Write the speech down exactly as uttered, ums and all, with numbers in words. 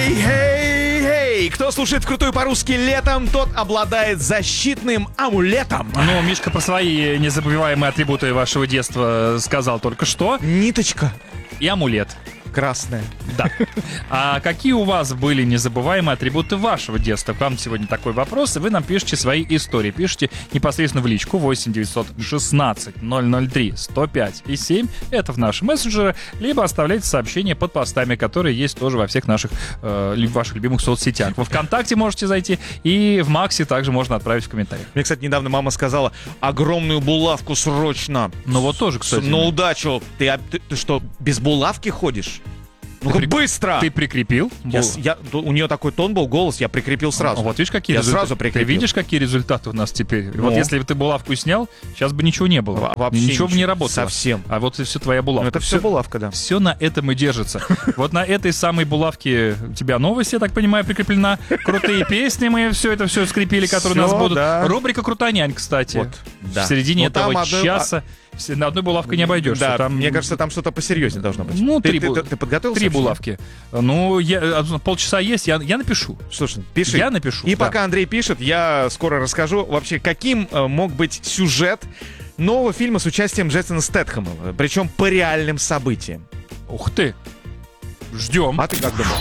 Эй, эй, эй! Кто слушает «Вкрутую по-русски» летом, тот обладает защитным амулетом. Ну, Мишка про свои незабываемые атрибуты вашего детства сказал только что. Ниточка И амулет. красная. Да. А какие у вас были незабываемые атрибуты вашего детства? К вам сегодня такой вопрос, и вы нам пишете свои истории. Пишите непосредственно в личку восемь девятьсот шестнадцать ноль ноль три сто пять и семь. Это в наши мессенджеры. Либо оставляйте сообщения под постами, которые есть тоже во всех наших, э, ваших любимых соцсетях. Во ВКонтакте можете зайти, и в Максе также можно отправить в комментариях. Мне, кстати, недавно мама сказала: огромную булавку срочно. Ну вот тоже, кстати. На удачу. Ты, а, ты, ты что, без булавки ходишь? Ну-ка, при- быстро! Ты прикрепил? Я, Бул- с- я- у нее такой тон был, голос, я прикрепил сразу. Вот видишь, какие Я результаты. сразу прикрепил. Ты видишь, какие результаты у нас теперь? Ну. Вот если бы ты булавку снял, сейчас бы ничего не было. Во- вообще ничего бы не ничего. работало. Совсем. А вот и все твоя булавка. Ну, это все булавка, да. Все на этом и держится. Вот на этой самой булавке у тебя новость, я так понимаю, прикреплена. Крутые песни, мы все это все скрепили, которые у нас Всё, будут. да. Рубрика «Крутанянь», кстати. Вот, да. В середине Ну, там этого одной- часа все- на одной булавкой не обойдешься. Да, Там мне кажется, там что-то посерьезнее должно быть. Ну, ты, три ты, бу- ты, ты подготовил три сообщение? булавки. Ну, я, а, полчаса есть, я, я напишу. Слушай, пиши. Я напишу, И да. пока Андрей пишет, я скоро расскажу вообще, каким э, мог быть сюжет нового фильма с участием Джейсона Стэтхэма, причем по реальным событиям. Ух ты. Ждем. А ты как думал?